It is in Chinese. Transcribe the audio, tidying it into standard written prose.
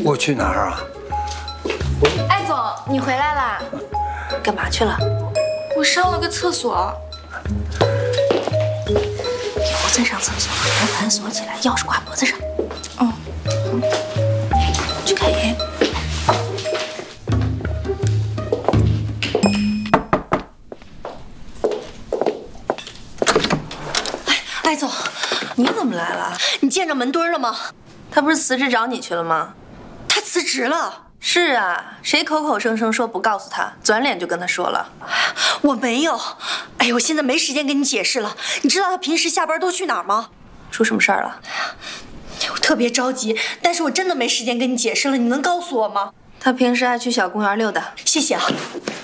我去哪儿啊？ 艾总，你回来啦？ 干嘛去了？ 我上了个厕所。 你不准上厕所，把门锁起来，钥匙挂脖子上。 哦， 去开门。 艾总， 你怎么来了？ 你见着门墩了吗？ 他不是辞职找你去了吗？ 他辞职了。 是啊，谁口口声声说不告诉他，转脸就跟他说了。 我没有。哎呦，我现在没时间跟你解释了。你知道他平时下班都去哪儿吗？ 出什么事儿了？ 我特别着急，但是我真的没时间跟你解释了。你能告诉我吗？ 他平时爱去小公园溜达。 谢谢啊。